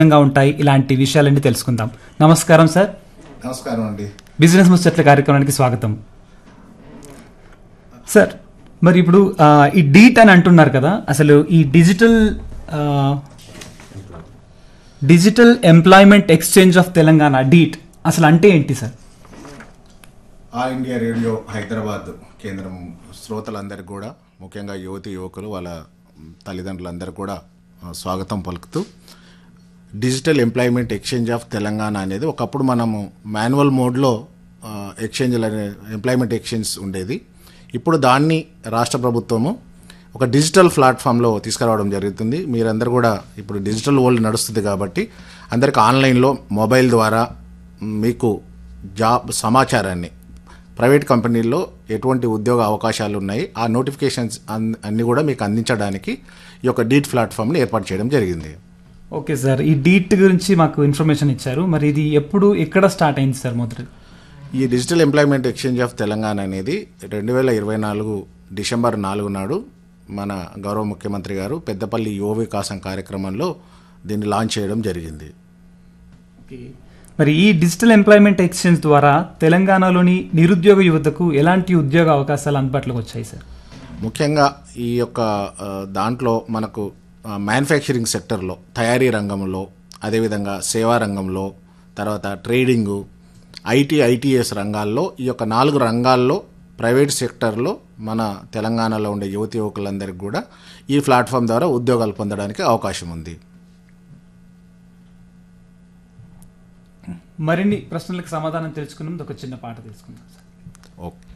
విధంగా ఉంటాయి, ఇలాంటి విషయాలన్నీ తెలుసుకుందాం. నమస్కారం సార్. నమస్కారం అండి. బిజినెస్ ముచ్చట్ల కార్యక్రమానికి స్వాగతం సార్. మరి ఇప్పుడు ఈ డీట్ అని అంటున్నారు కదా, అసలు ఈ digital employment exchange of Telangana డీట్ అసలు అంటే ఏంటి sir? All India radio Hyderabad కేంద్రం శ్రోతలందరికీ కూడా, ముఖ్యంగా యువతి యువకులు వాళ్ళ తల్లిదండ్రులందరూ కూడా స్వాగతం పలుకుతూ, digital employment exchange of Telangana అనేది ఒకప్పుడు మనము మాన్యువల్ మోడ్లో ఎంప్లాయ్మెంట్ ఎక్స్చేంజ్ ఉండేది. ఇప్పుడు దాన్ని రాష్ట్ర ప్రభుత్వము ఒక డిజిటల్ ప్లాట్ఫామ్లో తీసుకురావడం జరుగుతుంది. మీరందరూ కూడా ఇప్పుడు డిజిటల్ వరల్డ్ నడుస్తుంది కాబట్టి అందరికీ ఆన్లైన్లో మొబైల్ ద్వారా మీకు జాబ్ సమాచారాన్ని, ప్రైవేట్ కంపెనీల్లో ఎటువంటి ఉద్యోగ అవకాశాలు ఉన్నాయి, ఆ నోటిఫికేషన్స్ అన్నీ కూడా మీకు అందించడానికి ఈ యొక్క డీట్ ప్లాట్ఫామ్ని ఏర్పాటు చేయడం జరిగింది. ఓకే సార్, ఈ డీట్ గురించి మాకు ఇన్ఫర్మేషన్ ఇచ్చారు. మరి ఇది ఎక్కడ స్టార్ట్ అయింది సార్? మొదటి ఈ digital employment exchange of Telangana అనేది 2024 డిసెంబర్ 4 నాడు మన గౌరవ ముఖ్యమంత్రి గారు పెద్దపల్లి యువ వికాసం కార్యక్రమంలో దీన్ని లాంచ్ చేయడం జరిగింది. మరి ఈ డిజిటల్ ఎంప్లాయ్మెంట్ ఎక్స్చేంజ్ ద్వారా తెలంగాణలోని నిరుద్యోగ యువతకు ఎలాంటి ఉద్యోగ అవకాశాలు అందుబాటులోకి వచ్చాయి సార్? ముఖ్యంగా ఈ యొక్క దాంట్లో మనకు మ్యానుఫ్యాక్చరింగ్ సెక్టర్లో, తయారీ రంగంలో, అదేవిధంగా సేవా రంగంలో, తర్వాత ట్రేడింగు, ఐటీఎస్ రంగాల్లో, ఈ యొక్క 4 రంగాల్లో ప్రైవేట్ సెక్టర్లో మన తెలంగాణలో ఉండే యువతి యువకులందరికీ కూడా ఈ ప్లాట్ఫామ్ ద్వారా ఉద్యోగాలు పొందడానికి అవకాశం ఉంది. మరిన్ని ప్రశ్నలకు సమాధానం తెలుసుకున్నాం. ఒక చిన్న పాట తెలుసుకుందాం సార్. ఓకే.